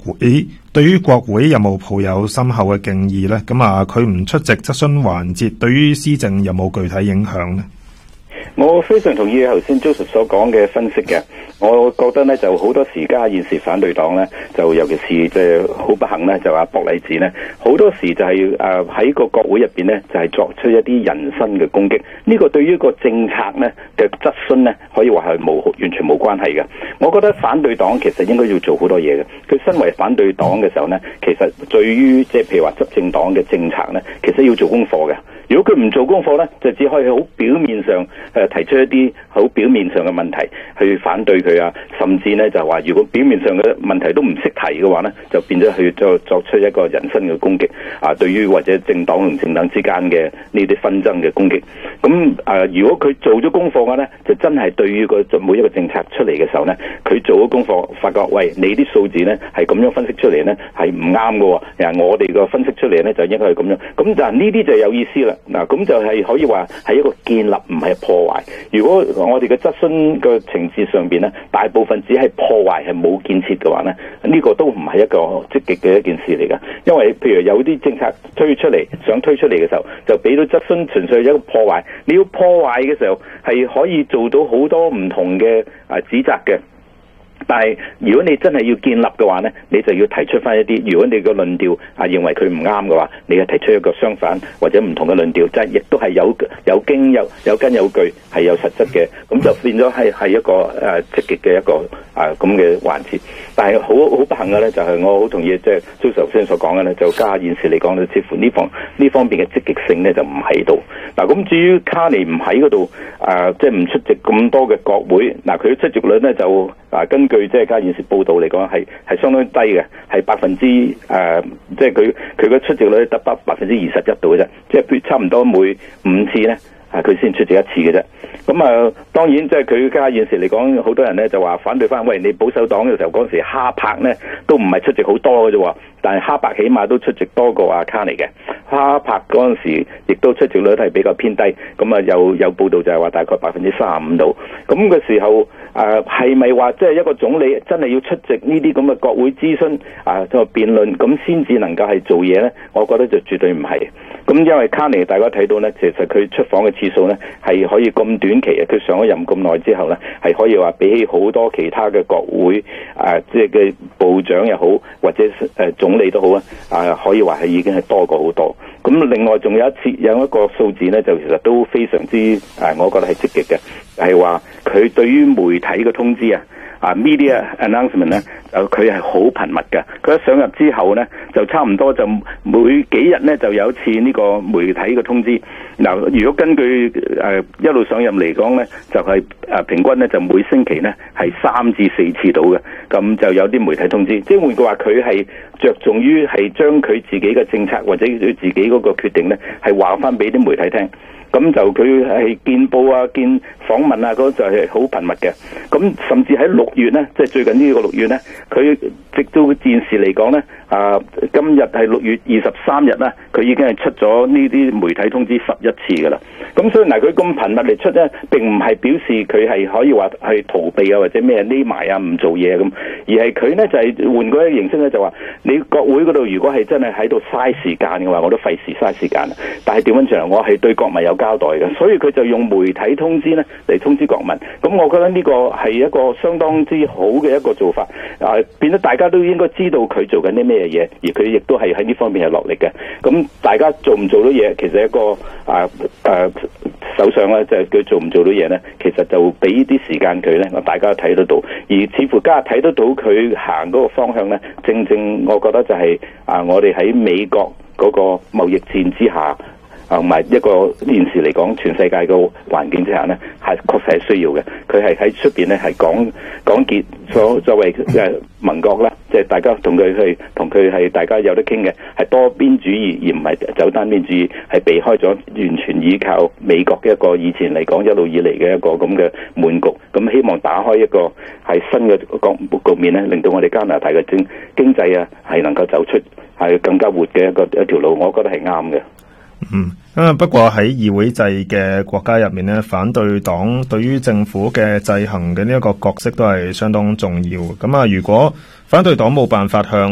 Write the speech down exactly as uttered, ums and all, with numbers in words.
會對於國會有冇抱有深厚嘅敬意呢？咁啊，佢唔出席質詢環節，對於施政有冇具體影響呢？ 我非常同意頭先 Joseph 所講嘅分析嘅，我覺得呢就好多時家現時反對黨呢，就尤其是即係好不幸呢，就話博勵治呢，好多時就係誒喺個國會入邊呢，就係、是、作出一啲人身嘅攻擊。呢、這個對於個政策呢嘅質詢呢，可以話係冇完全冇關係嘅。我覺得反對黨其實應該要做好多嘢嘅。佢身為反對黨嘅時候呢，其實對於即係譬如話執政黨嘅政策呢，其實要做功課嘅。如果佢唔做功課呢，就只可以好表面上誒提出一啲好表面上嘅問題去反對佢啊，甚至呢就話如果表面上嘅問題都唔識提嘅話呢，就變咗去作作出一個人身嘅攻擊啊，對於或者政黨同政黨之間嘅呢啲紛爭嘅攻擊。咁誒、呃，如果佢做咗功課嘅呢，就真係對於個每一個政策出嚟嘅時候呢，佢做咗功課，發覺喂，你啲數字呢係咁樣分析出嚟呢係唔啱嘅，嗱我哋個分析出嚟呢就應該係咁樣。咁但係呢啲就有意思啦。嗱，咁就係可以話係一個建立，唔係破壞。如果我哋嘅質詢嘅情節上邊咧，大部分只係破壞，係冇建設嘅話咧，呢、這個都唔係一個積極嘅一件事嚟㗎。因為譬如有啲政策推出嚟，想推出嚟嘅時候，就俾到質詢，純粹係一個破壞。你要破壞嘅時候，係可以做到好多唔同嘅啊指責嘅。但係如果你真係要建立嘅話呢，你就要提出翻一啲，如果你個論調啊認為佢唔啱嘅話，你就提出一個相反或者唔同嘅論調，即係亦都係有有經有有根有據，係有實質嘅，咁就變咗係係一個誒積極嘅一個啊咁嘅環節。但係好好不幸嘅呢，就係、是、我好同意即係 Joseph 頭先所講嘅呢，就家現時嚟講呢，似乎呢方呢方面嘅積極性呢就唔喺度。嗱，咁至於卡尼唔喺嗰度啊，即係唔出席咁多嘅國會，嗱佢出席率呢就啊根據即係家現時報道嚟講係係相當低嘅，係百分之誒，即係佢佢嘅出席率得百百分之二十一度嘅啫，即係差唔多每五次呢，啊佢先出席一次嘅啫。咁啊，當然即係佢家現時嚟講，好多人咧就話反對翻，喂，你保守黨嘅時候嗰時哈柏咧都唔係出席好多嘅啫，但係哈柏起碼都出席多過阿卡尼嘅。哈柏嗰陣時亦都出席率係比較偏低，咁啊有有報道就係話大概百分之三十五度。咁嘅時候誒係咪話即係一個總理真係要出席呢啲咁嘅國會諮詢啊個辯論，咁先至能夠係做嘢咧？我覺得就絕對唔係。咁因為卡尼大家睇到咧，其實佢出訪嘅次數咧係可以咁短期啊，佢上咗任咁耐之後咧，係可以話比起好多其他嘅國會啊，即係嘅部長又好，或者誒總理都好啊，啊可以話係已經係多過好多。咁另外仲有一次有一個數字咧，就其實都非常之誒，我覺得係積極嘅，係話佢對於媒體嘅通知啊。啊 media announcement 咧，就佢係好頻密嘅。佢一上任之後咧，就差唔多就每幾日咧就有一次呢個媒體嘅通知。嗱，如果根據誒、呃、一路上任嚟講咧，就係、是、誒、呃、平均咧就每星期咧係三至四次到嘅。咁就有啲媒體通知，即係換句話，佢係着重於係將佢自己嘅政策或者佢自己嗰個決定咧，係話翻俾啲媒體聽。咁就佢係見報啊、見訪問啊，嗰就係好頻密嘅。咁甚至喺六月呢，即係最近呢個六月呢，佢直到現時嚟講呢，啊今日係六月二十三日啦，佢已經係出咗呢啲媒體通知十一次噶啦。咁所以嗱，佢咁頻密嚟出呢，並唔係表示佢係可以話係逃避啊，或者咩匿埋啊、唔做嘢咁，而係佢呢就係、是、換過一個形式咧，就話你國會嗰度如果係真係喺度嘥時間嘅話，我都費事嘥時間。但係調翻轉，我係對國民有交代嘅，所以佢就用媒體通知呢嚟通知國民。咁我覺得呢個係一個相當之好嘅一個做法，啊變咗大家都應該知道佢做緊啲咩嘢，而佢亦都係喺呢方面係落力嘅。咁大家做唔做到嘢，其實一個啊啊首相咧就係佢做唔做到嘢呢，其實就俾啲時間佢呢，大家睇得到。而似乎家下睇得到佢行嗰個方向呢，正正我覺得就係、是、啊我哋喺美國嗰個貿易戰之下。啊，同埋一個現時嚟講，全世界嘅環境之下呢，係確實係需要嘅。佢係喺出邊呢，係講講結所作為誒盟國啦，即係大家同佢去同佢係大家有得傾嘅，係多邊主義而唔係走單邊主義，係避開咗完全依靠美國嘅一個以前嚟講一路以嚟嘅一個咁嘅悶局。咁希望打開一個係新嘅局局面呢，令到我哋加拿大嘅經經濟啊係能夠走出係更加活嘅一個一條路，我覺得係啱嘅。 嗯，咁啊，不過喺議會制嘅國家入面咧，反對黨對於政府嘅制衡嘅呢一個角色都係相當重要。咁啊，如果反對黨冇辦法向